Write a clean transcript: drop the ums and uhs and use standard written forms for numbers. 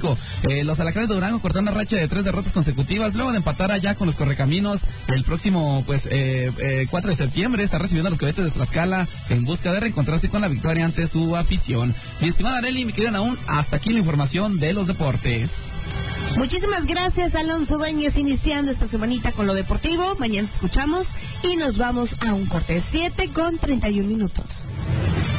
México. Los Alacranes de Durango cortaron una racha de 3 derrotas consecutivas luego de empatar allá con los Correcaminos. El próximo 4 de septiembre está recibiendo a los Coyotes de Tlaxcala en busca de reencontrarse con la victoria ante su afición. Mi estimada Arely, mi querida Naún, hasta aquí la información de los deportes. Muchísimas gracias, Alonso Dueñez, iniciando esta semanita con lo deportivo. Mañana nos escuchamos y nos vamos a un corte 7:31.